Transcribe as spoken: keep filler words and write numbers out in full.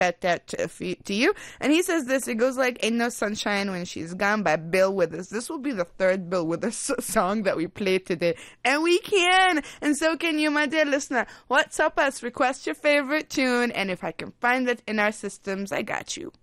that that to, to you. And he says this, it goes like Ain't No Sunshine When She's Gone by Bill Withers. This will be the third Bill Withers song that we played today. And we can! And so can you, my dear listener. WhatsApp us, request your favorite tune, and if I can find it in our systems, I got you.